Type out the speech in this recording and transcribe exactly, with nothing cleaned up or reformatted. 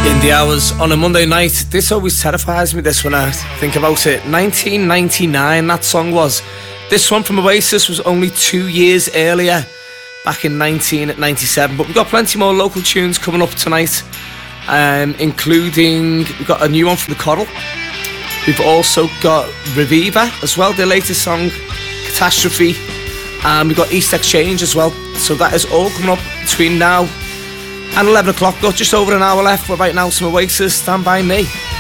In the hours on a Monday night, this always terrifies me, this when I think about it. nineteen ninety-nine, that song was. This one from Oasis was only two years earlier, back in nineteen ninety-seven. But we've got plenty more local tunes coming up tonight, um, including, we've got a new one from The Coral. We've also got Reviva as well, their latest song, Catastrophe. And we've got East Exchange as well. So that is all coming up between now and eleven o'clock. Got just over an hour left. We're right now some Oasis. Stand by me.